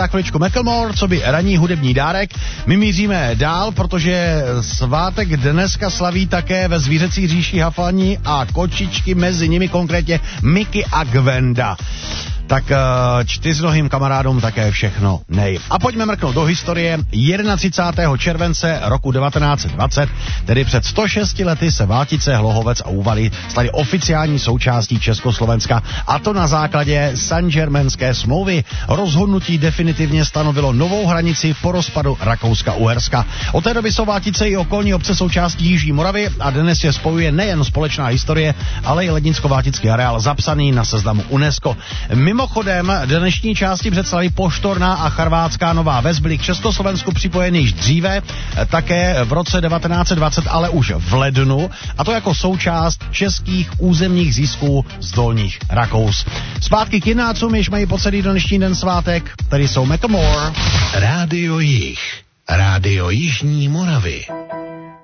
za chviličku Macklemore, co by ranní hudební dárek. My míříme dál, protože svátek dneska slaví také ve zvířecí říši Hafani a kočičky, mezi nimi konkrétně Mickey a Gwenda. Tak čtyřnohým kamarádům také všechno nej. A pojďme mrknout do historie. 31. července roku 1920, tedy před 106 lety, se Váltice, Hlohovec a Úvaly staly oficiální součástí Československa, a to na základě Saint-Germainské smlouvy. Rozhodnutí definitivně stanovilo novou hranici po rozpadu Rakouska-Uherska. Od té doby jsou Váltice i okolní obce součástí Jižní Moravy a dnes je spojuje nejen společná historie, ale i lednicko-váltický areál zapsaný na seznamu UNESCO. Mimochodem, dnešní části Břeclavi, Poštorná a Charvátská Nová Ves byly k Československu připojeny již dříve, také v roce 1920, ale už v lednu, a to jako součást českých územních zisků z Dolních Rakous. Zpátky k jednácům, jež mají po celý dnešní den svátek, tady jsou Macklemore. Rádio Jih, Rádio Jižní Moravy.